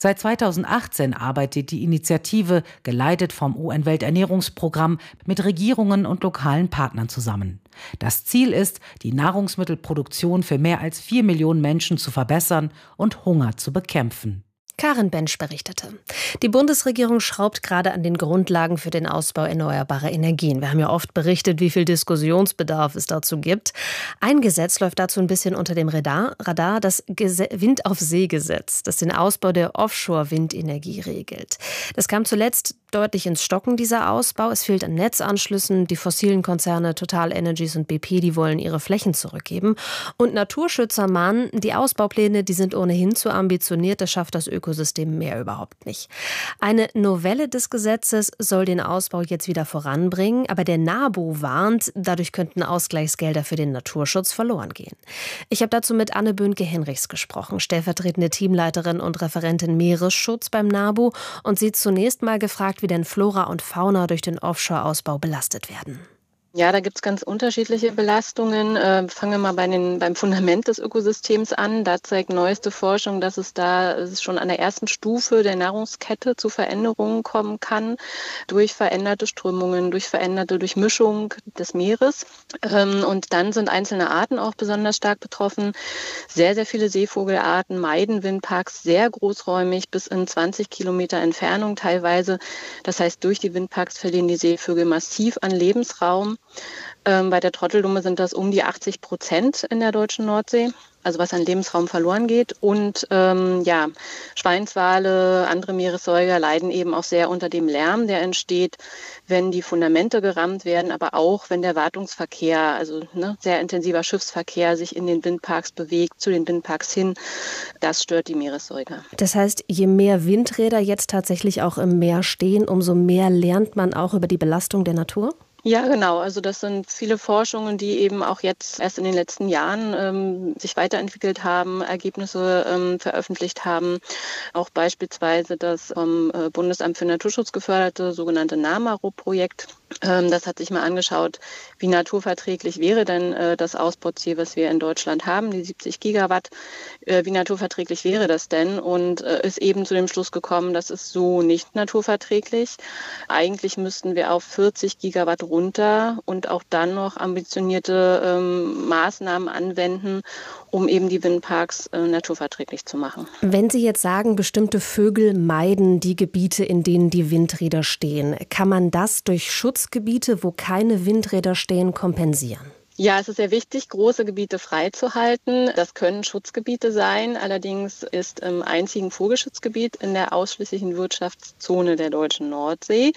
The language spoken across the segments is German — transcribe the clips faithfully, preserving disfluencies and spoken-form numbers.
Seit zweitausendachtzehn arbeitet die Initiative, geleitet vom U N-Welternährungsprogramm, mit Regierungen und lokalen Partnern zusammen. Das Ziel ist, die Nahrungsmittelproduktion für mehr als vier Millionen Menschen zu verbessern und Hunger zu bekämpfen. Karin Bensch berichtete. Die Bundesregierung schraubt gerade an den Grundlagen für den Ausbau erneuerbarer Energien. Wir haben ja oft berichtet, wie viel Diskussionsbedarf es dazu gibt. Ein Gesetz läuft dazu ein bisschen unter dem Radar, Radar das Wind-auf-See-Gesetz, das den Ausbau der Offshore-Windenergie regelt. Das kam zuletzt deutlich ins Stocken, dieser Ausbau. Es fehlt an Netzanschlüssen. Die fossilen Konzerne TotalEnergies und B P, die wollen ihre Flächen zurückgeben. Und Naturschützer mahnen, die Ausbaupläne, die sind ohnehin zu ambitioniert. Das schafft das Ökosystem mehr überhaupt nicht. Eine Novelle des Gesetzes soll den Ausbau jetzt wieder voranbringen. Aber der NABU warnt, dadurch könnten Ausgleichsgelder für den Naturschutz verloren gehen. Ich habe dazu mit Anne Böhnke-Henrichs gesprochen, stellvertretende Teamleiterin und Referentin Meeresschutz beim NABU. Und sie zunächst mal gefragt, wie denn Flora und Fauna durch den Offshore-Ausbau belastet werden. Ja, da gibt's ganz unterschiedliche Belastungen. Äh, fangen wir mal bei den, beim Fundament des Ökosystems an. Da zeigt neueste Forschung, dass es da es schon an der ersten Stufe der Nahrungskette zu Veränderungen kommen kann, durch veränderte Strömungen, durch veränderte Durchmischung des Meeres. Ähm, und dann sind einzelne Arten auch besonders stark betroffen. Sehr, sehr viele Seevogelarten meiden Windparks sehr großräumig bis in zwanzig Kilometer Entfernung teilweise. Das heißt, durch die Windparks verlieren die Seevögel massiv an Lebensraum. Ähm, bei der Trotteldumme sind das um die achtzig Prozent in der deutschen Nordsee, also was an Lebensraum verloren geht. Und ähm, ja, Schweinswale, andere Meeressäuger leiden eben auch sehr unter dem Lärm, der entsteht, wenn die Fundamente gerammt werden, aber auch wenn der Wartungsverkehr, also ne, sehr intensiver Schiffsverkehr sich in den Windparks bewegt, zu den Windparks hin. Das stört die Meeressäuger. Das heißt, je mehr Windräder jetzt tatsächlich auch im Meer stehen, umso mehr lernt man auch über die Belastung der Natur? Ja, genau. Also das sind viele Forschungen, die eben auch jetzt erst in den letzten Jahren ähm, sich weiterentwickelt haben, Ergebnisse ähm, veröffentlicht haben. Auch beispielsweise das vom äh, Bundesamt für Naturschutz geförderte sogenannte NAMARO-Projekt. Ähm, das hat sich mal angeschaut, wie naturverträglich wäre denn äh, das Ausbauziel, was wir in Deutschland haben, die siebzig Gigawatt. Äh, wie naturverträglich wäre das denn? Und äh, ist eben zu dem Schluss gekommen, das ist so nicht naturverträglich. Eigentlich müssten wir auf vierzig Gigawatt runter und auch dann noch ambitionierte ähm, Maßnahmen anwenden, um eben die Windparks äh, naturverträglich zu machen. Wenn Sie jetzt sagen, bestimmte Vögel meiden die Gebiete, in denen die Windräder stehen, kann man das durch Schutzgebiete, wo keine Windräder stehen, kompensieren? Ja, es ist sehr wichtig, große Gebiete freizuhalten. Das können Schutzgebiete sein. Allerdings ist im einzigen Vogelschutzgebiet in der ausschließlichen Wirtschaftszone der deutschen Nordsee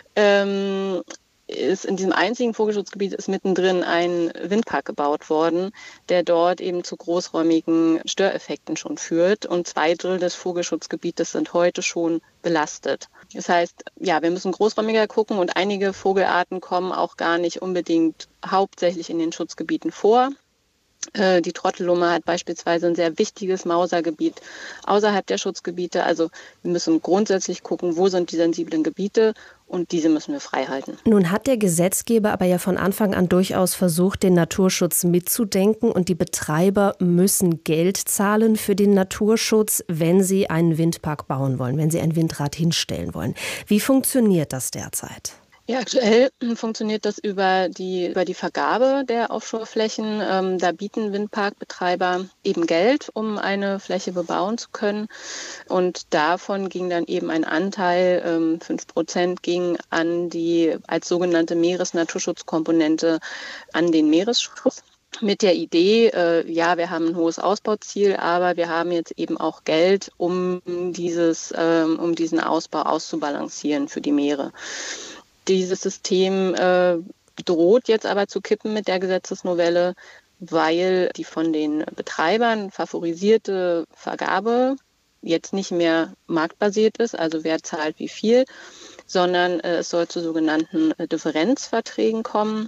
ähm, ist in diesem einzigen Vogelschutzgebiet ist mittendrin ein Windpark gebaut worden, der dort eben zu großräumigen Störeffekten schon führt. Und zwei Drittel des Vogelschutzgebietes sind heute schon belastet. Das heißt, ja, wir müssen großräumiger gucken und einige Vogelarten kommen auch gar nicht unbedingt hauptsächlich in den Schutzgebieten vor. Die Trotteldumme hat beispielsweise ein sehr wichtiges Mausergebiet außerhalb der Schutzgebiete. Also wir müssen grundsätzlich gucken, wo sind die sensiblen Gebiete und diese müssen wir frei halten. Nun hat der Gesetzgeber aber ja von Anfang an durchaus versucht, den Naturschutz mitzudenken und die Betreiber müssen Geld zahlen für den Naturschutz, wenn sie einen Windpark bauen wollen, wenn sie ein Windrad hinstellen wollen. Wie funktioniert das derzeit? Ja, aktuell funktioniert das über die, über die Vergabe der Offshore-Flächen. Ähm, da bieten Windparkbetreiber eben Geld, um eine Fläche bebauen zu können. Und davon ging dann eben ein Anteil, ähm, fünf Prozent ging an die, als sogenannte Meeresnaturschutzkomponente an den Meeresschutz. Mit der Idee, äh, ja, wir haben ein hohes Ausbauziel, aber wir haben jetzt eben auch Geld, um dieses, ähm, um diesen Ausbau auszubalancieren für die Meere. Dieses System äh, droht jetzt aber zu kippen mit der Gesetzesnovelle, weil die von den Betreibern favorisierte Vergabe jetzt nicht mehr marktbasiert ist, also wer zahlt wie viel, sondern äh, es soll zu sogenannten äh, Differenzverträgen kommen.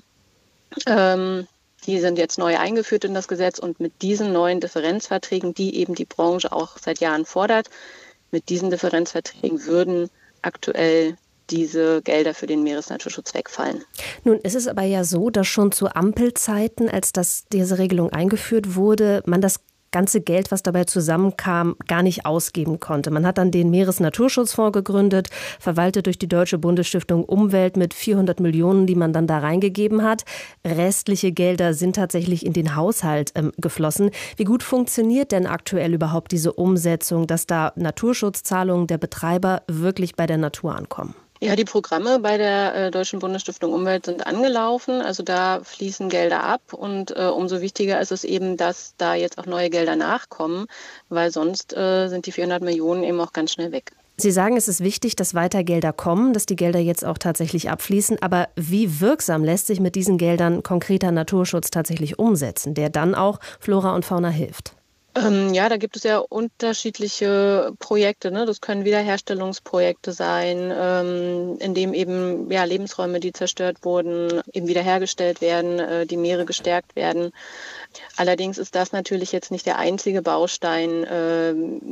Ähm, die sind jetzt neu eingeführt in das Gesetz und mit diesen neuen Differenzverträgen, die eben die Branche auch seit Jahren fordert, mit diesen Differenzverträgen würden aktuell diese Gelder für den Meeresnaturschutz wegfallen. Nun ist es aber ja so, dass schon zu Ampelzeiten, als das, diese Regelung eingeführt wurde, man das ganze Geld, was dabei zusammenkam, gar nicht ausgeben konnte. Man hat dann den Meeresnaturschutzfonds gegründet, verwaltet durch die Deutsche Bundesstiftung Umwelt mit vierhundert Millionen, die man dann da reingegeben hat. Restliche Gelder sind tatsächlich in den Haushalt ähm, geflossen. Wie gut funktioniert denn aktuell überhaupt diese Umsetzung, dass da Naturschutzzahlungen der Betreiber wirklich bei der Natur ankommen? Ja, die Programme bei der äh, Deutschen Bundesstiftung Umwelt sind angelaufen. Also da fließen Gelder ab und äh, umso wichtiger ist es eben, dass da jetzt auch neue Gelder nachkommen, weil sonst äh, sind die vierhundert Millionen eben auch ganz schnell weg. Sie sagen, es ist wichtig, dass weiter Gelder kommen, dass die Gelder jetzt auch tatsächlich abfließen. Aber wie wirksam lässt sich mit diesen Geldern konkreter Naturschutz tatsächlich umsetzen, der dann auch Flora und Fauna hilft? Ähm, ja, da gibt es ja unterschiedliche Projekte. Ne? Das können Wiederherstellungsprojekte sein, ähm, in dem eben ja, Lebensräume, die zerstört wurden, eben wiederhergestellt werden, äh, die Meere gestärkt werden. Allerdings ist das natürlich jetzt nicht der einzige Baustein, äh,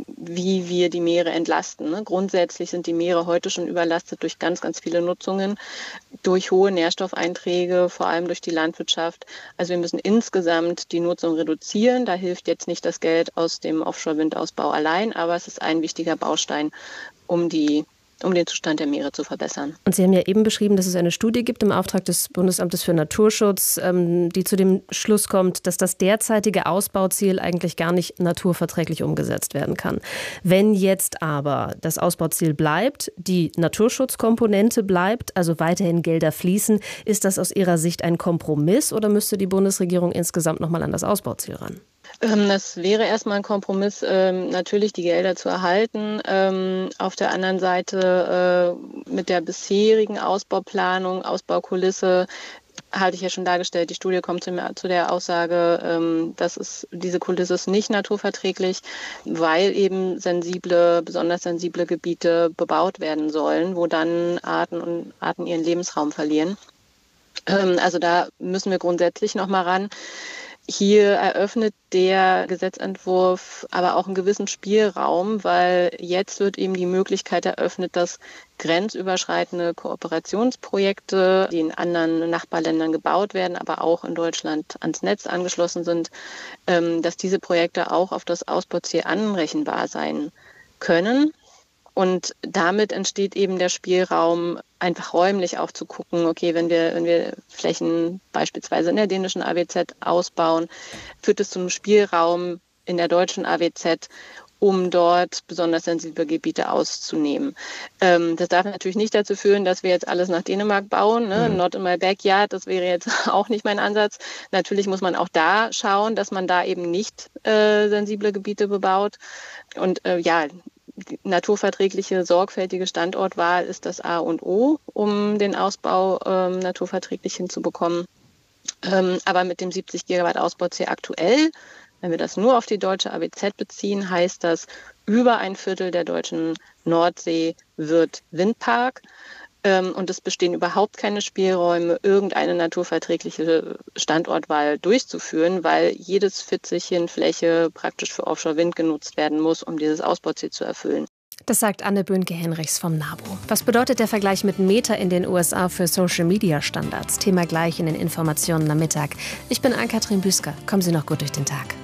wie wir die Meere entlasten. Ne? Grundsätzlich sind die Meere heute schon überlastet durch ganz, ganz viele Nutzungen, durch hohe Nährstoffeinträge, vor allem durch die Landwirtschaft. Also wir müssen insgesamt die Nutzung reduzieren. Da hilft jetzt nicht das Geld aus dem Offshore-Windausbau allein, aber es ist ein wichtiger Baustein, um die um den Zustand der Meere zu verbessern. Und Sie haben ja eben beschrieben, dass es eine Studie gibt im Auftrag des Bundesamtes für Naturschutz, die zu dem Schluss kommt, dass das derzeitige Ausbauziel eigentlich gar nicht naturverträglich umgesetzt werden kann. Wenn jetzt aber das Ausbauziel bleibt, die Naturschutzkomponente bleibt, also weiterhin Gelder fließen, ist das aus Ihrer Sicht ein Kompromiss oder müsste die Bundesregierung insgesamt noch mal an das Ausbauziel ran? Das wäre erstmal ein Kompromiss, ähm, natürlich die Gelder zu erhalten. Ähm, auf der anderen Seite äh, mit der bisherigen Ausbauplanung, Ausbaukulisse, hatte ich ja schon dargestellt, die Studie kommt zu, zu der Aussage, ähm, dass es, diese Kulisse ist nicht naturverträglich, weil eben sensible, besonders sensible Gebiete bebaut werden sollen, wo dann Arten und Arten ihren Lebensraum verlieren. Ähm, also da müssen wir grundsätzlich noch mal ran. Hier eröffnet der Gesetzentwurf aber auch einen gewissen Spielraum, weil jetzt wird eben die Möglichkeit eröffnet, dass grenzüberschreitende Kooperationsprojekte, die in anderen Nachbarländern gebaut werden, aber auch in Deutschland ans Netz angeschlossen sind, dass diese Projekte auch auf das Ausbauziel anrechenbar sein können. Und damit entsteht eben der Spielraum, einfach räumlich auch zu gucken, okay, wenn wir, wenn wir Flächen beispielsweise in der dänischen A W Z ausbauen, führt es zu einem Spielraum in der deutschen A W Z, um dort besonders sensible Gebiete auszunehmen. Ähm, das darf natürlich nicht dazu führen, dass wir jetzt alles nach Dänemark bauen, ne? Mhm. Not in my backyard, das wäre jetzt auch nicht mein Ansatz. Natürlich muss man auch da schauen, dass man da eben nicht äh, sensible Gebiete bebaut. Und äh, ja, die naturverträgliche, sorgfältige Standortwahl ist das A und O, um den Ausbau ähm, naturverträglich hinzubekommen. Ähm, aber mit dem siebzig Gigawatt Ausbauziel aktuell, wenn wir das nur auf die deutsche A W Z beziehen, heißt das, über ein Viertel der deutschen Nordsee wird Windpark. Ähm, und es bestehen überhaupt keine Spielräume, irgendeine naturverträgliche Standortwahl durchzuführen, weil jedes Fitzelchen Fläche praktisch für Offshore-Wind genutzt werden muss, um dieses Ausbauziel zu erfüllen. Das sagt Anne Böhnke-Henrichs vom NABU. Was bedeutet der Vergleich mit Meta in den U S A für Social-Media-Standards? Thema gleich in den Informationen am Mittag. Ich bin Ann-Kathrin Büsker. Kommen Sie noch gut durch den Tag.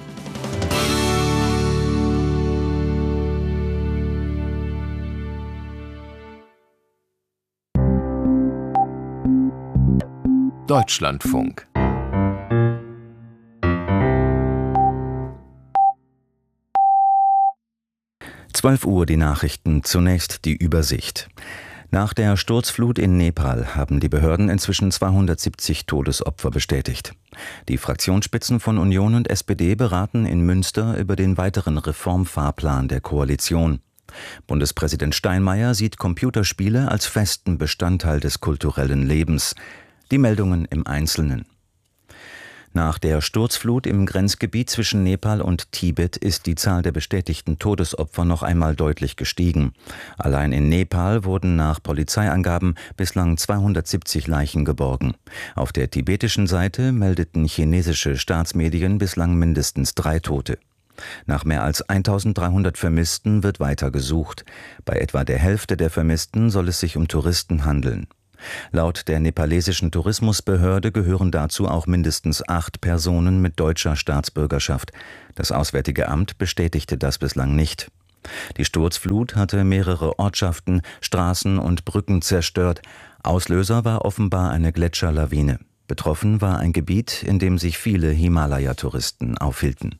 Deutschlandfunk. zwölf Uhr die Nachrichten, zunächst die Übersicht. Nach der Sturzflut in Nepal haben die Behörden inzwischen zweihundertsiebzig Todesopfer bestätigt. Die Fraktionsspitzen von Union und S P D beraten in Münster über den weiteren Reformfahrplan der Koalition. Bundespräsident Steinmeier sieht Computerspiele als festen Bestandteil des kulturellen Lebens. Die Meldungen im Einzelnen. Nach der Sturzflut im Grenzgebiet zwischen Nepal und Tibet ist die Zahl der bestätigten Todesopfer noch einmal deutlich gestiegen. Allein in Nepal wurden nach Polizeiangaben bislang zweihundertsiebzig Leichen geborgen. Auf der tibetischen Seite meldeten chinesische Staatsmedien bislang mindestens drei Tote. Nach mehr als eintausenddreihundert Vermissten wird weiter gesucht. Bei etwa der Hälfte der Vermissten soll es sich um Touristen handeln. Laut der nepalesischen Tourismusbehörde gehören dazu auch mindestens acht Personen mit deutscher Staatsbürgerschaft. Das Auswärtige Amt bestätigte das bislang nicht. Die Sturzflut hatte mehrere Ortschaften, Straßen und Brücken zerstört. Auslöser war offenbar eine Gletscherlawine. Betroffen war ein Gebiet, in dem sich viele Himalaya-Touristen aufhielten.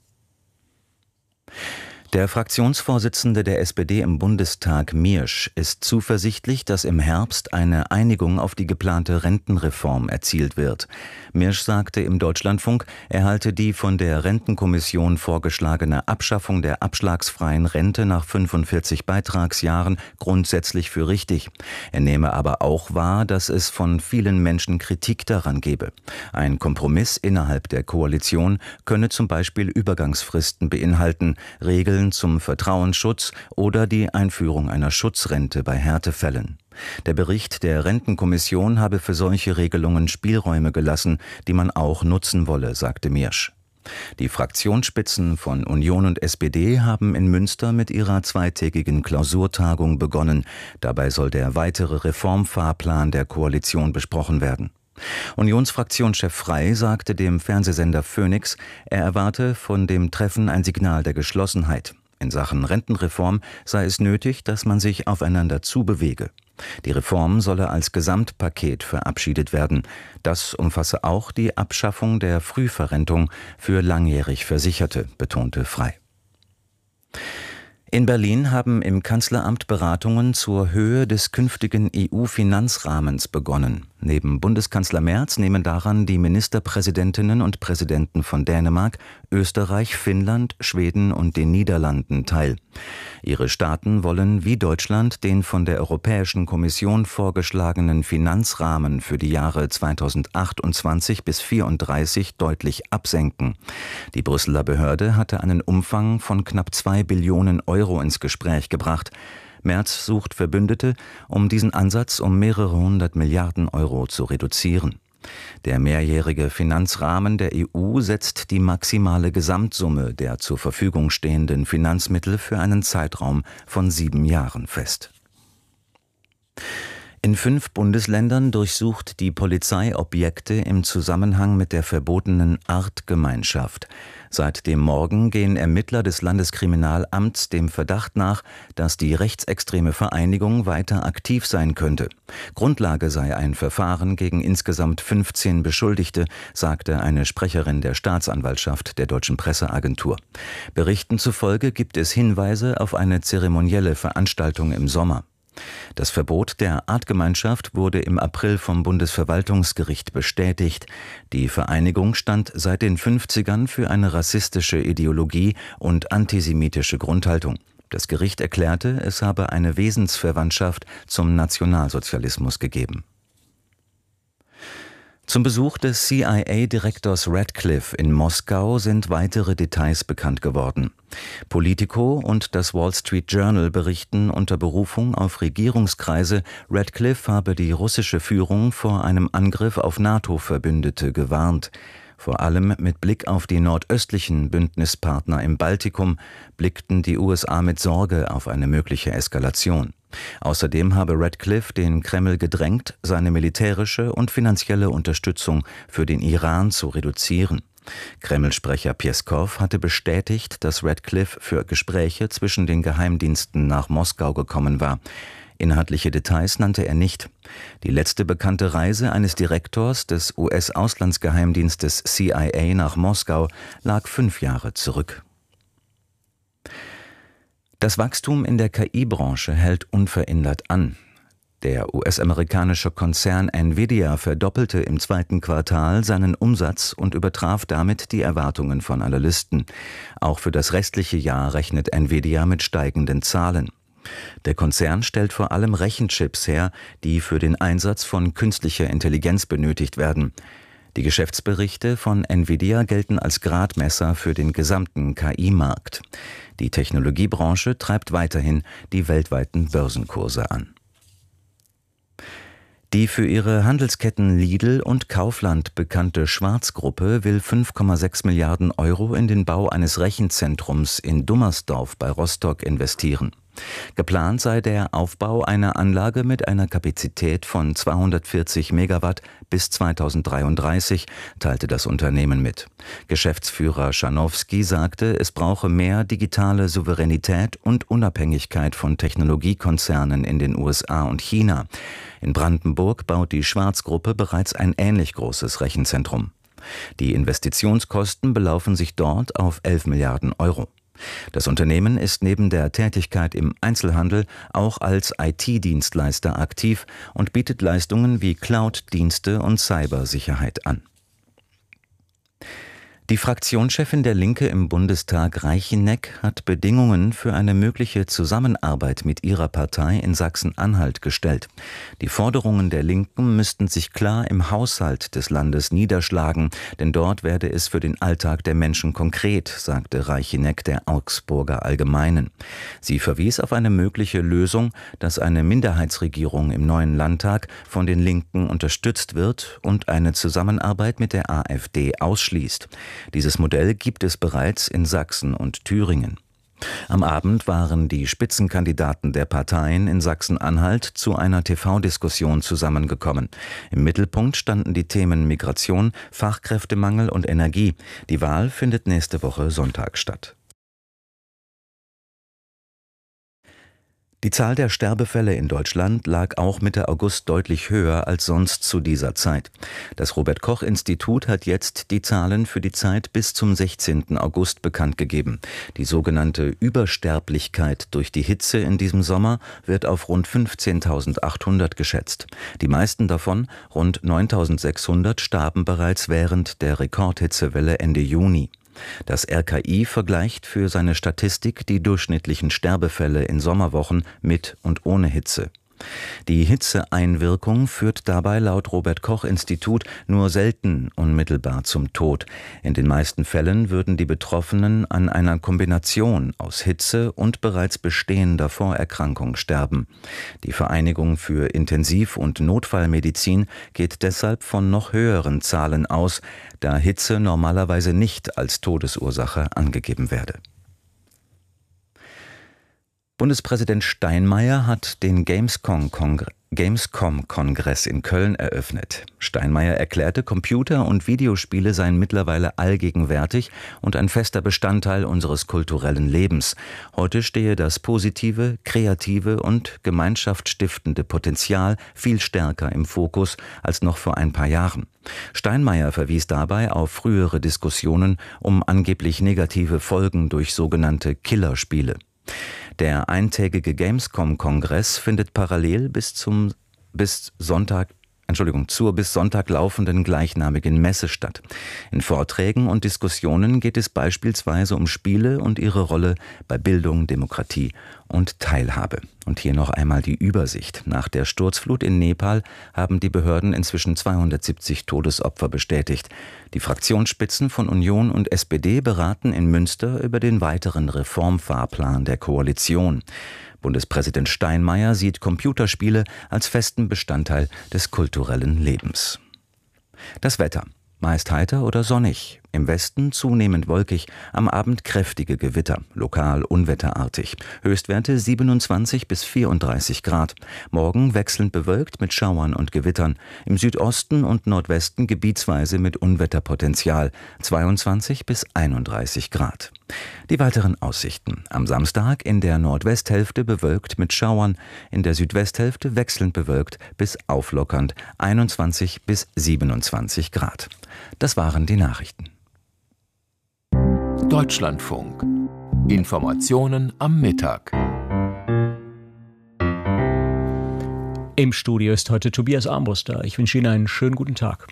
Der Fraktionsvorsitzende der S P D im Bundestag, Miersch, ist zuversichtlich, dass im Herbst eine Einigung auf die geplante Rentenreform erzielt wird. Miersch sagte im Deutschlandfunk, er halte die von der Rentenkommission vorgeschlagene Abschaffung der abschlagsfreien Rente nach fünfundvierzig Beitragsjahren grundsätzlich für richtig. Er nehme aber auch wahr, dass es von vielen Menschen Kritik daran gebe. Ein Kompromiss innerhalb der Koalition könne zum Beispiel Übergangsfristen beinhalten, Regeln zum Vertrauensschutz oder die Einführung einer Schutzrente bei Härtefällen. Der Bericht der Rentenkommission habe für solche Regelungen Spielräume gelassen, die man auch nutzen wolle, sagte Miersch. Die Fraktionsspitzen von Union und S P D haben in Münster mit ihrer zweitägigen Klausurtagung begonnen. Dabei soll der weitere Reformfahrplan der Koalition besprochen werden. Unionsfraktionschef Frey sagte dem Fernsehsender Phoenix, er erwarte von dem Treffen ein Signal der Geschlossenheit. In Sachen Rentenreform sei es nötig, dass man sich aufeinander zubewege. Die Reform solle als Gesamtpaket verabschiedet werden. Das umfasse auch die Abschaffung der Frühverrentung für langjährig Versicherte, betonte Frey. In Berlin haben im Kanzleramt Beratungen zur Höhe des künftigen E U-Finanzrahmens begonnen. Neben Bundeskanzler Merz nehmen daran die Ministerpräsidentinnen und Präsidenten von Dänemark, Österreich, Finnland, Schweden und den Niederlanden teil. Ihre Staaten wollen wie Deutschland den von der Europäischen Kommission vorgeschlagenen Finanzrahmen für die Jahre zweitausendachtundzwanzig bis zweitausendvierunddreißig deutlich absenken. Die Brüsseler Behörde hatte einen Umfang von knapp zwei Billionen Euro ins Gespräch gebracht. Merz sucht Verbündete, um diesen Ansatz um mehrere hundert Milliarden Euro zu reduzieren. Der mehrjährige Finanzrahmen der E U setzt die maximale Gesamtsumme der zur Verfügung stehenden Finanzmittel für einen Zeitraum von sieben Jahren fest. In fünf Bundesländern durchsucht die Polizei Objekte im Zusammenhang mit der verbotenen Artgemeinschaft. Seit dem Morgen gehen Ermittler des Landeskriminalamts dem Verdacht nach, dass die rechtsextreme Vereinigung weiter aktiv sein könnte. Grundlage sei ein Verfahren gegen insgesamt fünfzehn Beschuldigte, sagte eine Sprecherin der Staatsanwaltschaft der Deutschen Presseagentur. Berichten zufolge gibt es Hinweise auf eine zeremonielle Veranstaltung im Sommer. Das Verbot der Artgemeinschaft wurde im April vom Bundesverwaltungsgericht bestätigt. Die Vereinigung stand seit den fünfzigern für eine rassistische Ideologie und antisemitische Grundhaltung. Das Gericht erklärte, es habe eine Wesensverwandtschaft zum Nationalsozialismus gegeben. Zum Besuch des C I A-Direktors Radcliffe in Moskau sind weitere Details bekannt geworden. Politico und das Wall Street Journal berichten unter Berufung auf Regierungskreise, Radcliffe habe die russische Führung vor einem Angriff auf NATO-Verbündete gewarnt. Vor allem mit Blick auf die nordöstlichen Bündnispartner im Baltikum blickten die U S A mit Sorge auf eine mögliche Eskalation. Außerdem habe Radcliffe den Kreml gedrängt, seine militärische und finanzielle Unterstützung für den Iran zu reduzieren. Kreml-Sprecher Pjeskow hatte bestätigt, dass Radcliffe für Gespräche zwischen den Geheimdiensten nach Moskau gekommen war. Inhaltliche Details nannte er nicht. Die letzte bekannte Reise eines Direktors des U S-Auslandsgeheimdienstes C I A nach Moskau lag fünf Jahre zurück. Das Wachstum in der K I-Branche hält unverändert an. Der U S-amerikanische Konzern Nvidia verdoppelte im zweiten Quartal seinen Umsatz und übertraf damit die Erwartungen von Analysten. Auch für das restliche Jahr rechnet Nvidia mit steigenden Zahlen. Der Konzern stellt vor allem Rechenchips her, die für den Einsatz von künstlicher Intelligenz benötigt werden. Die Geschäftsberichte von Nvidia gelten als Gradmesser für den gesamten K I-Markt. Die Technologiebranche treibt weiterhin die weltweiten Börsenkurse an. Die für ihre Handelsketten Lidl und Kaufland bekannte Schwarz-Gruppe will fünf Komma sechs Milliarden Euro in den Bau eines Rechenzentrums in Dummersdorf bei Rostock investieren. Geplant sei der Aufbau einer Anlage mit einer Kapazität von zweihundertvierzig Megawatt bis zweitausenddreiunddreißig, teilte das Unternehmen mit. Geschäftsführer Schanowski sagte, es brauche mehr digitale Souveränität und Unabhängigkeit von Technologiekonzernen in den U S A und China. In Brandenburg baut die Schwarz-Gruppe bereits ein ähnlich großes Rechenzentrum. Die Investitionskosten belaufen sich dort auf elf Milliarden Euro. Das Unternehmen ist neben der Tätigkeit im Einzelhandel auch als I T-Dienstleister aktiv und bietet Leistungen wie Cloud-Dienste und Cybersicherheit an. Die Fraktionschefin der Linke im Bundestag, Reicheneck, hat Bedingungen für eine mögliche Zusammenarbeit mit ihrer Partei in Sachsen-Anhalt gestellt. Die Forderungen der Linken müssten sich klar im Haushalt des Landes niederschlagen, denn dort werde es für den Alltag der Menschen konkret, sagte Reicheneck der Augsburger Allgemeinen. Sie verwies auf eine mögliche Lösung, dass eine Minderheitsregierung im neuen Landtag von den Linken unterstützt wird und eine Zusammenarbeit mit der AfD ausschließt. Dieses Modell gibt es bereits in Sachsen und Thüringen. Am Abend waren die Spitzenkandidaten der Parteien in Sachsen-Anhalt zu einer T V-Diskussion zusammengekommen. Im Mittelpunkt standen die Themen Migration, Fachkräftemangel und Energie. Die Wahl findet nächste Woche Sonntag statt. Die Zahl der Sterbefälle in Deutschland lag auch Mitte August deutlich höher als sonst zu dieser Zeit. Das Robert-Koch-Institut hat jetzt die Zahlen für die Zeit bis zum sechzehnten August bekannt gegeben. Die sogenannte Übersterblichkeit durch die Hitze in diesem Sommer wird auf rund fünfzehntausendachthundert geschätzt. Die meisten davon, rund neuntausendsechshundert, starben bereits während der Rekordhitzewelle Ende Juni. Das R K I vergleicht für seine Statistik die durchschnittlichen Sterbefälle in Sommerwochen mit und ohne Hitze. Die Hitzeeinwirkung führt dabei laut Robert-Koch-Institut nur selten unmittelbar zum Tod. In den meisten Fällen würden die Betroffenen an einer Kombination aus Hitze und bereits bestehender Vorerkrankung sterben. Die Vereinigung für Intensiv- und Notfallmedizin geht deshalb von noch höheren Zahlen aus, da Hitze normalerweise nicht als Todesursache angegeben werde. Bundespräsident Steinmeier hat den Gamescom-Kongress in Köln eröffnet. Steinmeier erklärte, Computer- und Videospiele seien mittlerweile allgegenwärtig und ein fester Bestandteil unseres kulturellen Lebens. Heute stehe das positive, kreative und gemeinschaftsstiftende Potenzial viel stärker im Fokus als noch vor ein paar Jahren. Steinmeier verwies dabei auf frühere Diskussionen um angeblich negative Folgen durch sogenannte Killerspiele. Der eintägige Gamescom-Kongress findet parallel bis zum bis Sonntag Entschuldigung, zur bis Sonntag laufenden gleichnamigen Messe statt. In Vorträgen und Diskussionen geht es beispielsweise um Spiele und ihre Rolle bei Bildung, Demokratie und Teilhabe. Und hier noch einmal die Übersicht. Nach der Sturzflut in Nepal haben die Behörden inzwischen zweihundertsiebzig Todesopfer bestätigt. Die Fraktionsspitzen von Union und S P D beraten in Münster über den weiteren Reformfahrplan der Koalition. Bundespräsident Steinmeier sieht Computerspiele als festen Bestandteil des kulturellen Lebens. Das Wetter. Meist heiter oder sonnig. Im Westen zunehmend wolkig, am Abend kräftige Gewitter, lokal unwetterartig. Höchstwerte siebenundzwanzig bis vierunddreißig Grad. Morgen wechselnd bewölkt mit Schauern und Gewittern. Im Südosten und Nordwesten gebietsweise mit Unwetterpotenzial, zweiundzwanzig bis einunddreißig Grad. Die weiteren Aussichten. Am Samstag in der Nordwesthälfte bewölkt mit Schauern, in der Südwesthälfte wechselnd bewölkt bis auflockernd, einundzwanzig bis siebenundzwanzig Grad. Das waren die Nachrichten. Deutschlandfunk. Informationen am Mittag. Im Studio ist heute Tobias Armbruster. Ich wünsche Ihnen einen schönen guten Tag.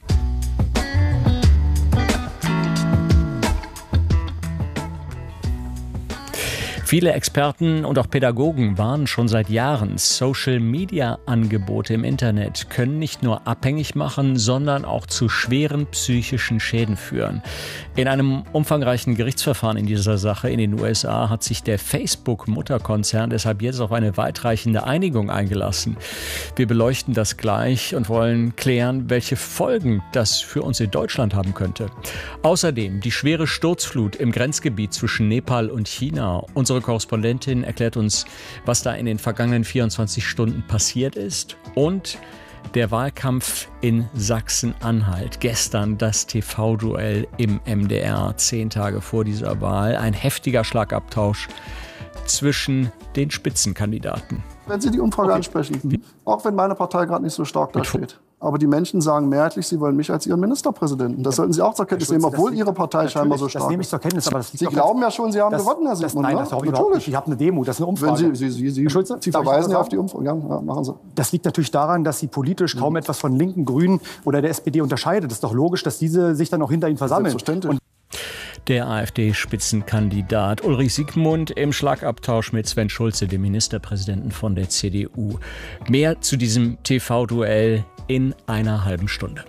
Viele Experten und auch Pädagogen warnen schon seit Jahren, Social-Media-Angebote im Internet können nicht nur abhängig machen, sondern auch zu schweren psychischen Schäden führen. In einem umfangreichen Gerichtsverfahren in dieser Sache in den U S A hat sich der Facebook-Mutterkonzern deshalb jetzt auf eine weitreichende Einigung eingelassen. Wir beleuchten das gleich und wollen klären, welche Folgen das für uns in Deutschland haben könnte. Außerdem die schwere Sturzflut im Grenzgebiet zwischen Nepal und China. Unsere Unsere Korrespondentin erklärt uns, was da in den vergangenen vierundzwanzig Stunden passiert ist. Und der Wahlkampf in Sachsen-Anhalt. Gestern das T V-Duell im M D R, zehn Tage vor dieser Wahl. Ein heftiger Schlagabtausch zwischen den Spitzenkandidaten. Wenn Sie die Umfrage okay. ansprechen, auch wenn meine Partei gerade nicht so stark da steht. Aber die Menschen sagen mehrheitlich, sie wollen mich als ihren Ministerpräsidenten. Das sollten Sie auch zur Kenntnis nehmen, obwohl Ihre Partei scheinbar so stark ist. Das nehme ich zur Kenntnis, aber das Sie glauben ja schon, Sie haben das, gewonnen, Herr Siegmund. Nein, das glaube ich überhaupt nicht. Ich habe eine Demo, das ist eine Umfrage. Wenn Sie, Sie, Sie, Sie, Schulze, Sie verweisen ja auf die Umfrage. Ja, machen Sie. Das liegt natürlich daran, dass Sie politisch kaum mhm. etwas von Linken, Grünen oder der S P D unterscheidet. Es ist doch logisch, dass diese sich dann auch hinter Ihnen versammeln. Selbstverständlich. Und der AfD-Spitzenkandidat Ulrich Siegmund im Schlagabtausch mit Sven Schulze, dem Ministerpräsidenten von der C D U. Mehr zu diesem T V-Duell in einer halben Stunde.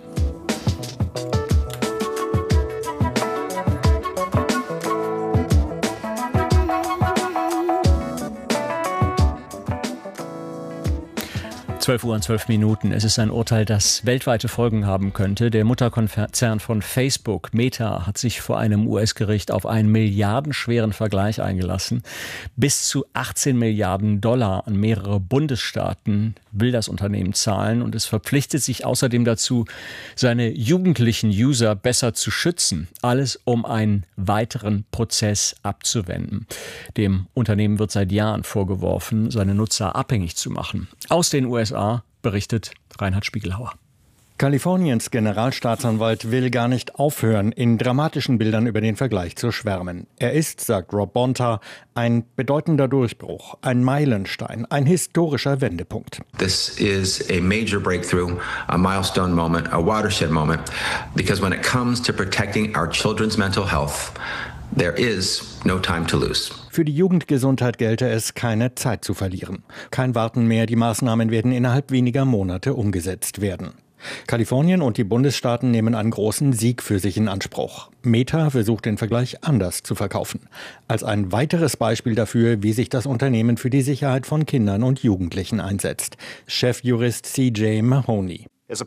zwölf Uhr und zwölf Minuten. Es ist ein Urteil, das weltweite Folgen haben könnte. Der Mutterkonzern von Facebook, Meta, hat sich vor einem U S-Gericht auf einen milliardenschweren Vergleich eingelassen. Bis zu achtzehn Milliarden Dollar an mehrere Bundesstaaten will das Unternehmen zahlen. Und es verpflichtet sich außerdem dazu, seine jugendlichen User besser zu schützen. Alles, um einen weiteren Prozess abzuwenden. Dem Unternehmen wird seit Jahren vorgeworfen, seine Nutzer abhängig zu machen. Aus den U S A berichtet Reinhard Spiegelhauer. Kaliforniens Generalstaatsanwalt will gar nicht aufhören, in dramatischen Bildern über den Vergleich zu schwärmen. Er ist, sagt Rob Bonta, ein bedeutender Durchbruch, ein Meilenstein, ein historischer Wendepunkt. This is a major breakthrough, a milestone moment, a watershed moment, because when it comes to protecting our children's mental health, there is no time to lose. Für die Jugendgesundheit gelte es, keine Zeit zu verlieren. Kein Warten mehr, die Maßnahmen werden innerhalb weniger Monate umgesetzt werden. Kalifornien und die Bundesstaaten nehmen einen großen Sieg für sich in Anspruch. Meta versucht den Vergleich anders zu verkaufen. Als ein weiteres Beispiel dafür, wie sich das Unternehmen für die Sicherheit von Kindern und Jugendlichen einsetzt. Chefjurist C J Mahoney.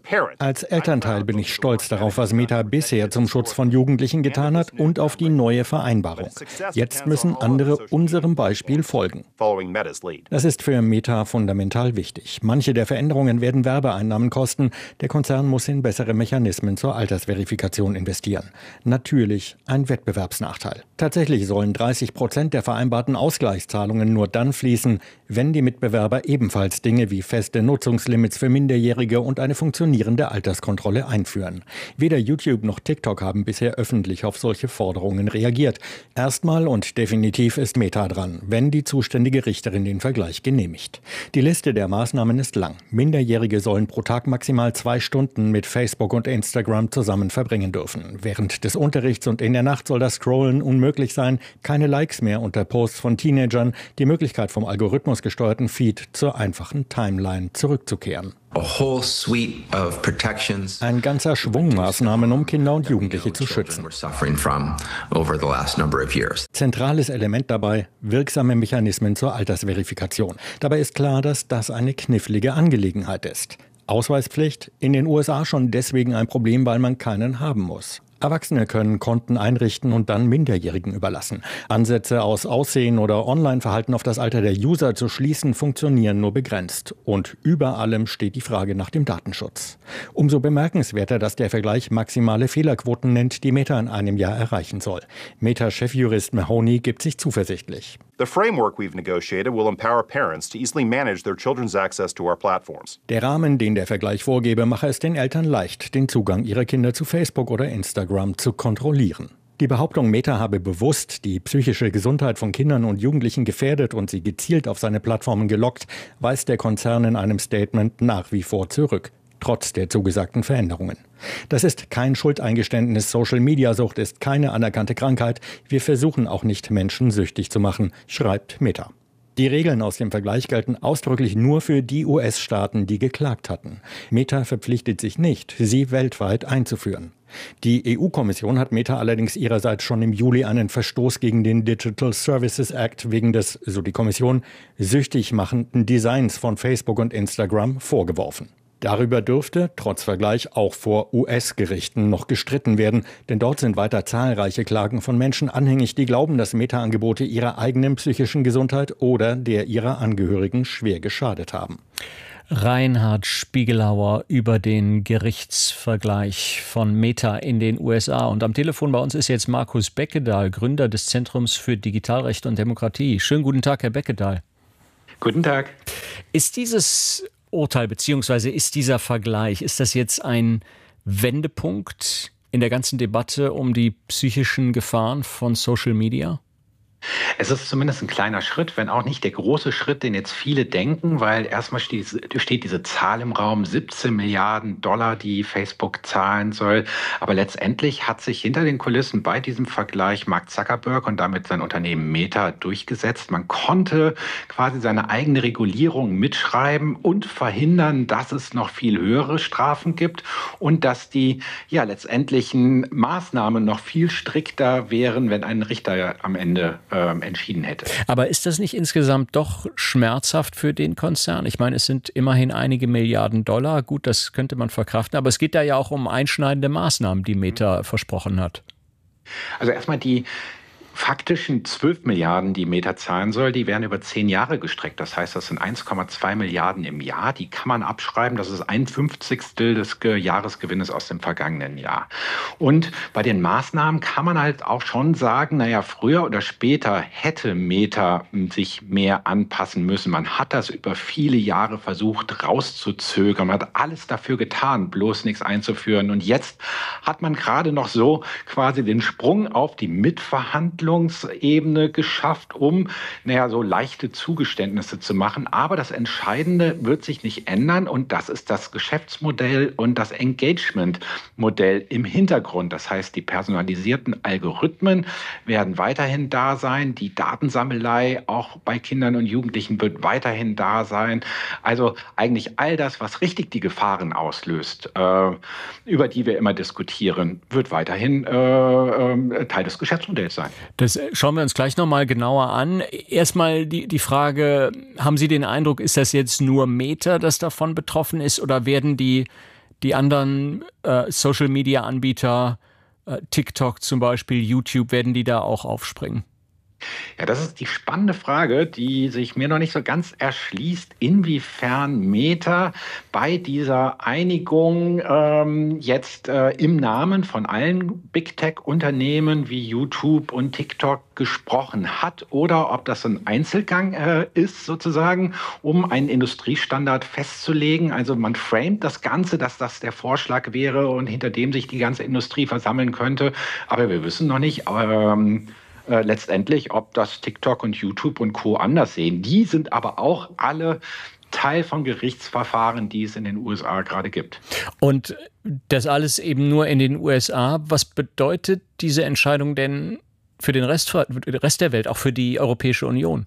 Als Elternteil bin ich stolz darauf, was Meta bisher zum Schutz von Jugendlichen getan hat und auf die neue Vereinbarung. Jetzt müssen andere unserem Beispiel folgen. Das ist für Meta fundamental wichtig. Manche der Veränderungen werden Werbeeinnahmen kosten. Der Konzern muss in bessere Mechanismen zur Altersverifikation investieren. Natürlich ein Wettbewerbsnachteil. Tatsächlich sollen dreißig Prozent der vereinbarten Ausgleichszahlungen nur dann fließen, wenn die Mitbewerber ebenfalls Dinge wie feste Nutzungslimits für Minderjährige und eine funktionierende Alterskontrolle einführen. Weder YouTube noch TikTok haben bisher öffentlich auf solche Forderungen reagiert. Erstmal und definitiv ist Meta dran, wenn die zuständige Richterin den Vergleich genehmigt. Die Liste der Maßnahmen ist lang. Minderjährige sollen pro Tag maximal zwei Stunden mit Facebook und Instagram zusammen verbringen dürfen. Während des Unterrichts und in der Nacht soll das Scrollen unmöglich sein. Keine Likes mehr unter Posts von Teenagern. Die Möglichkeit, vom Algorithmus gesteuerten Feed zur einfachen Timeline zurückzukehren. Ein ganzer Schwung Maßnahmen, um Kinder und Jugendliche zu schützen. Zentrales Element dabei, wirksame Mechanismen zur Altersverifikation. Dabei ist klar, dass das eine knifflige Angelegenheit ist. Ausweispflicht in den U S A schon deswegen ein Problem, weil man keinen haben muss. Erwachsene können Konten einrichten und dann Minderjährigen überlassen. Ansätze aus Aussehen oder Online-Verhalten auf das Alter der User zu schließen, funktionieren nur begrenzt. Und über allem steht die Frage nach dem Datenschutz. Umso bemerkenswerter, dass der Vergleich maximale Fehlerquoten nennt, die Meta in einem Jahr erreichen soll. Meta-Chefjurist Mahoney gibt sich zuversichtlich. The framework we've negotiated will empower parents to easily manage their children's access to our platforms. Der Rahmen, den der Vergleich vorgebe, mache es den Eltern leicht, den Zugang ihrer Kinder zu Facebook oder Instagram zu kontrollieren. Die Behauptung, Meta habe bewusst die psychische Gesundheit von Kindern und Jugendlichen gefährdet und sie gezielt auf seine Plattformen gelockt, weist der Konzern in einem Statement nach wie vor zurück. Trotz der zugesagten Veränderungen. Das ist kein Schuldeingeständnis. Social-Media-Sucht ist keine anerkannte Krankheit. Wir versuchen auch nicht, Menschen süchtig zu machen, schreibt Meta. Die Regeln aus dem Vergleich gelten ausdrücklich nur für die U S-Staaten, die geklagt hatten. Meta verpflichtet sich nicht, sie weltweit einzuführen. Die E U-Kommission hat Meta allerdings ihrerseits schon im Juli einen Verstoß gegen den Digital Services Act wegen des, so die Kommission, süchtig machenden Designs von Facebook und Instagram vorgeworfen. Darüber dürfte, trotz Vergleich, auch vor U S-Gerichten noch gestritten werden, denn dort sind weiter zahlreiche Klagen von Menschen anhängig, die glauben, dass Meta-Angebote ihrer eigenen psychischen Gesundheit oder der ihrer Angehörigen schwer geschadet haben. Reinhard Spiegelhauer über den Gerichtsvergleich von Meta in den U S A. Und am Telefon bei uns ist jetzt Markus Beckedahl, Gründer des Zentrums für Digitalrecht und Demokratie. Schönen guten Tag, Herr Beckedahl. Guten Tag. Ist dieses Urteil bzw. ist dieser Vergleich, ist das jetzt ein Wendepunkt in der ganzen Debatte um die psychischen Gefahren von Social Media? Es ist zumindest ein kleiner Schritt, wenn auch nicht der große Schritt, den jetzt viele denken, weil erstmal steht, steht diese Zahl im Raum, siebzehn Milliarden Dollar, die Facebook zahlen soll. Aber letztendlich hat sich hinter den Kulissen bei diesem Vergleich Mark Zuckerberg und damit sein Unternehmen Meta durchgesetzt. Man konnte quasi seine eigene Regulierung mitschreiben und verhindern, dass es noch viel höhere Strafen gibt und dass die ja letztendlichen Maßnahmen noch viel strikter wären, wenn ein Richter am Ende entschieden hätte. Aber ist das nicht insgesamt doch schmerzhaft für den Konzern? Ich meine, es sind immerhin einige Milliarden Dollar. Gut, das könnte man verkraften. Aber es geht da ja auch um einschneidende Maßnahmen, die Meta versprochen hat. Also erstmal die faktischen zwölf Milliarden, die Meta zahlen soll, die werden über zehn Jahre gestreckt. Das heißt, das sind eins Komma zwei Milliarden im Jahr. Die kann man abschreiben. Das ist ein Fünfzigstel des Jahresgewinnes aus dem vergangenen Jahr. Und bei den Maßnahmen kann man halt auch schon sagen, naja, früher oder später hätte Meta sich mehr anpassen müssen. Man hat das über viele Jahre versucht rauszuzögern. Man hat alles dafür getan, bloß nichts einzuführen. Und jetzt hat man gerade noch so quasi den Sprung auf die Mitverhandlung Ebene geschafft, um naja, so leichte Zugeständnisse zu machen. Aber das Entscheidende wird sich nicht ändern und das ist das Geschäftsmodell und das Engagement-Modell im Hintergrund. Das heißt, die personalisierten Algorithmen werden weiterhin da sein. Die Datensammelei auch bei Kindern und Jugendlichen wird weiterhin da sein. Also eigentlich all das, was richtig die Gefahren auslöst, äh, über die wir immer diskutieren, wird weiterhin äh, äh, Teil des Geschäftsmodells sein. Das schauen wir uns gleich noch mal genauer an. Erstmal die, die Frage, haben Sie den Eindruck, ist das jetzt nur Meta, das davon betroffen ist, oder werden die, die anderen äh, Social-Media-Anbieter, äh, TikTok zum Beispiel, YouTube, werden die da auch aufspringen? Ja, das ist die spannende Frage, die sich mir noch nicht so ganz erschließt, inwiefern Meta bei dieser Einigung ähm, jetzt äh, im Namen von allen Big Tech-Unternehmen wie YouTube und TikTok gesprochen hat oder ob das ein Einzelgang äh, ist sozusagen, um einen Industriestandard festzulegen. Also man framet das Ganze, dass das der Vorschlag wäre und hinter dem sich die ganze Industrie versammeln könnte. Aber wir wissen noch nicht, ähm, Äh, letztendlich, ob das TikTok und YouTube und Co. anders sehen. Die sind aber auch alle Teil von Gerichtsverfahren, die es in den U S A gerade gibt. Und das alles eben nur in den U S A. Was bedeutet diese Entscheidung denn für den Rest, für den Rest der Welt, auch für die Europäische Union?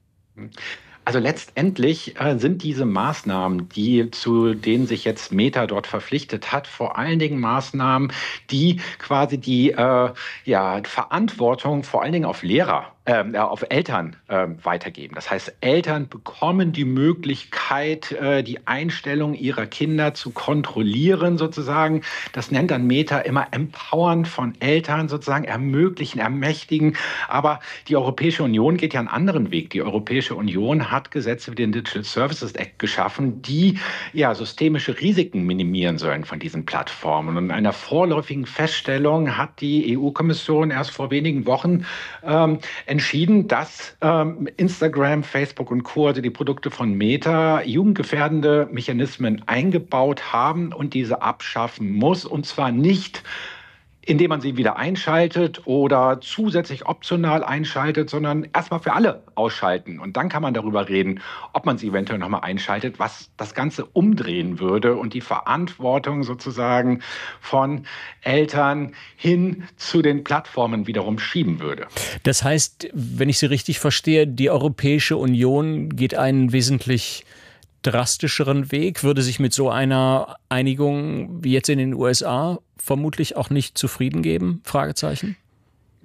Also letztendlich äh, sind diese Maßnahmen, die zu denen sich jetzt Meta dort verpflichtet hat, vor allen Dingen Maßnahmen, die quasi die äh, ja, Verantwortung vor allen Dingen auf Lehrer, äh, auf Eltern äh, weitergeben. Das heißt, Eltern bekommen die Möglichkeit, äh, die Einstellung ihrer Kinder zu kontrollieren sozusagen. Das nennt dann Meta immer Empowern von Eltern sozusagen, ermöglichen, ermächtigen. Aber die Europäische Union geht ja einen anderen Weg. Die Europäische Union hat hat Gesetze wie den Digital Services Act geschaffen, die ja systemische Risiken minimieren sollen von diesen Plattformen. Und in einer vorläufigen Feststellung hat die E U-Kommission erst vor wenigen Wochen ähm, entschieden, dass ähm, Instagram, Facebook und Co., also die Produkte von Meta, jugendgefährdende Mechanismen eingebaut haben und diese abschaffen muss. Und zwar nicht indem man sie wieder einschaltet oder zusätzlich optional einschaltet, sondern erstmal für alle ausschalten. Und dann kann man darüber reden, ob man sie eventuell nochmal einschaltet, was das Ganze umdrehen würde und die Verantwortung sozusagen von Eltern hin zu den Plattformen wiederum schieben würde. Das heißt, wenn ich Sie richtig verstehe, die Europäische Union geht einen wesentlich drastischeren Weg, würde sich mit so einer Einigung wie jetzt in den U S A vermutlich auch nicht zufrieden geben? Fragezeichen.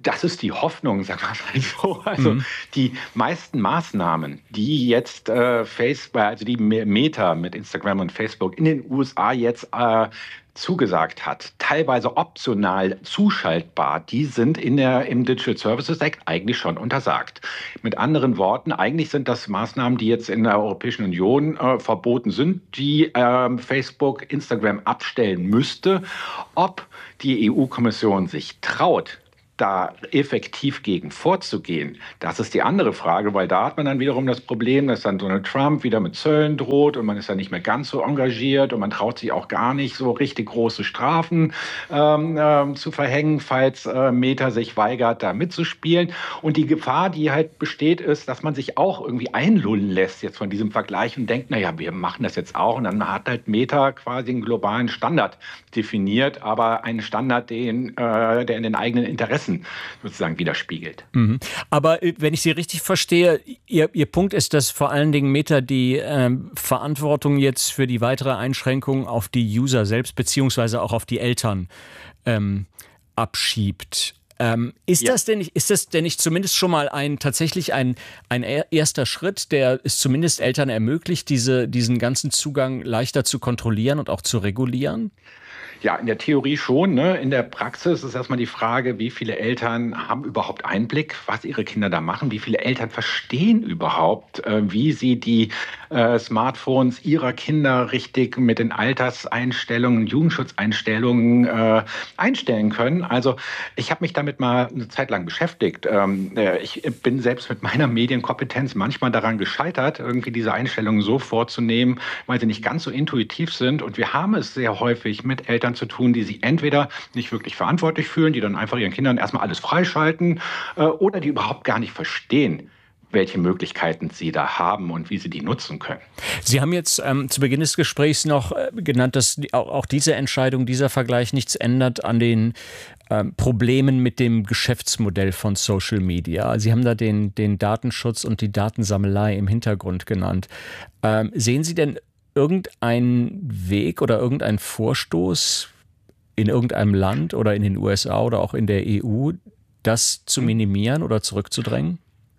Das ist die Hoffnung, sagen wir mal so. Also mhm. die meisten Maßnahmen, die jetzt äh, Facebook, also die Meta mit Instagram und Facebook in den U S A jetzt äh, zugesagt hat, teilweise optional zuschaltbar, die sind in der, im Digital Services Act eigentlich schon untersagt. Mit anderen Worten, eigentlich sind das Maßnahmen, die jetzt in der Europäischen Union äh, verboten sind, die äh, Facebook, Instagram abstellen müsste. Ob die E U-Kommission sich traut, da effektiv gegen vorzugehen, das ist die andere Frage, weil da hat man dann wiederum das Problem, dass dann Donald Trump wieder mit Zöllen droht und man ist dann nicht mehr ganz so engagiert und man traut sich auch gar nicht so richtig große Strafen ähm, äh, zu verhängen, falls äh, Meta sich weigert, da mitzuspielen. Und die Gefahr, die halt besteht, ist, dass man sich auch irgendwie einlullen lässt jetzt von diesem Vergleich und denkt, naja, wir machen das jetzt auch. Und dann hat halt Meta quasi einen globalen Standard definiert, aber einen Standard, den, äh, der in den eigenen Interessen sozusagen widerspiegelt. Mhm. Aber wenn ich Sie richtig verstehe, Ihr, Ihr Punkt ist, dass vor allen Dingen Meta die ähm, Verantwortung jetzt für die weitere Einschränkung auf die User selbst beziehungsweise auch auf die Eltern ähm, abschiebt. Ähm, ist, ja. das denn nicht, ist das denn nicht zumindest schon mal ein tatsächlich ein, ein erster Schritt, der es zumindest Eltern ermöglicht, diese, diesen ganzen Zugang leichter zu kontrollieren und auch zu regulieren? Ja, in der Theorie schon. Ne? In der Praxis ist erstmal die Frage, wie viele Eltern haben überhaupt Einblick, was ihre Kinder da machen? Wie viele Eltern verstehen überhaupt, äh, wie sie die äh, Smartphones ihrer Kinder richtig mit den Alterseinstellungen, Jugendschutzeinstellungen äh, einstellen können? Also ich habe mich damit mal eine Zeit lang beschäftigt. Ähm, äh, ich bin selbst mit meiner Medienkompetenz manchmal daran gescheitert, irgendwie diese Einstellungen so vorzunehmen, weil sie nicht ganz so intuitiv sind. Und wir haben es sehr häufig mit Eltern zu tun, die sich entweder nicht wirklich verantwortlich fühlen, die dann einfach ihren Kindern erstmal alles freischalten äh, oder die überhaupt gar nicht verstehen, welche Möglichkeiten sie da haben und wie sie die nutzen können. Sie haben jetzt ähm, zu Beginn des Gesprächs noch äh, genannt, dass die, auch, auch diese Entscheidung, dieser Vergleich nichts ändert an den ähm, Problemen mit dem Geschäftsmodell von Social Media. Sie haben da den, den Datenschutz und die Datensammelei im Hintergrund genannt. Ähm, sehen Sie denn irgendeinen Weg oder irgendeinen Vorstoß in irgendeinem Land oder in den U S A oder auch in der E U, das zu minimieren oder zurückzudrängen?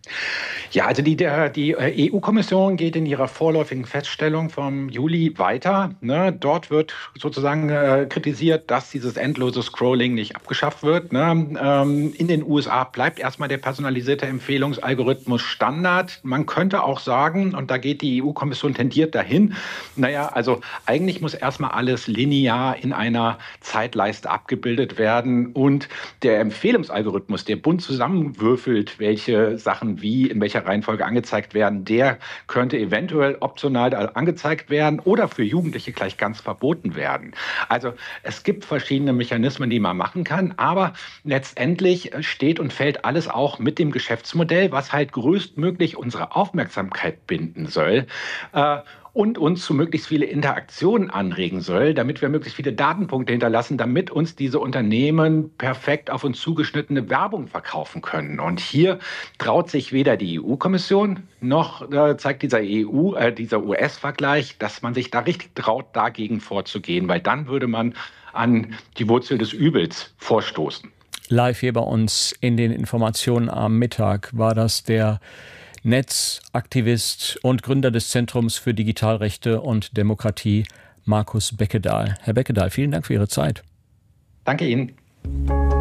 Ja, also die, der, die E U-Kommission geht in ihrer vorläufigen Feststellung vom Juli weiter. Ne? Dort wird sozusagen äh, kritisiert, dass dieses endlose Scrolling nicht abgeschafft wird. Ne? Ähm, in den U S A bleibt erstmal der personalisierte Empfehlungsalgorithmus Standard. Man könnte auch sagen, und da geht die E U-Kommission tendiert dahin, naja, also eigentlich muss erstmal alles linear in einer Zeitleiste abgebildet werden und der Empfehlungsalgorithmus, der bunt zusammenwürfelt, welche Sachen wie in welcher Reihenfolge angezeigt werden, der könnte eventuell optional angezeigt werden oder für Jugendliche gleich ganz verboten werden. Also es gibt verschiedene Mechanismen, die man machen kann, aber letztendlich steht und fällt alles auch mit dem Geschäftsmodell, was halt größtmöglich unsere Aufmerksamkeit binden soll. Äh, und uns zu möglichst viele Interaktionen anregen soll, damit wir möglichst viele Datenpunkte hinterlassen, damit uns diese Unternehmen perfekt auf uns zugeschnittene Werbung verkaufen können. Und hier traut sich weder die E U-Kommission noch äh, zeigt dieser E U, äh, dieser U S-Vergleich, dass man sich da richtig traut, dagegen vorzugehen, weil dann würde man an die Wurzel des Übels vorstoßen. Live hier bei uns in den Informationen am Mittag war das der Netzaktivist und Gründer des Zentrums für Digitalrechte und Demokratie, Markus Beckedahl. Herr Beckedahl, vielen Dank für Ihre Zeit. Danke Ihnen.